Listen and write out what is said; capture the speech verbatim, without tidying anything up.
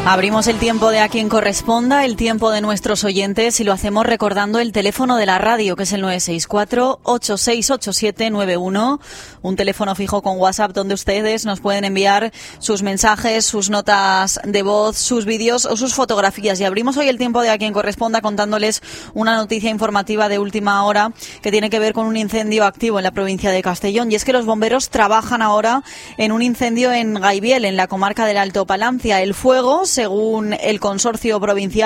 Abrimos el tiempo de A Quien Corresponda, el tiempo de nuestros oyentes, y lo hacemos recordando el teléfono de la radio, que es el nueve seis cuatro, ocho seis ocho siete nueve uno, un teléfono fijo con WhatsApp donde ustedes nos pueden enviar sus mensajes, sus notas de voz, sus vídeos o sus fotografías. Y abrimos hoy el tiempo de A Quien Corresponda contándoles una noticia informativa de última hora que tiene que ver con un incendio activo en la provincia de Castellón. Y es que los bomberos trabajan ahora en un incendio en Gaibiel, en la comarca del Alto Palancia. El fuego, según el consorcio provincial,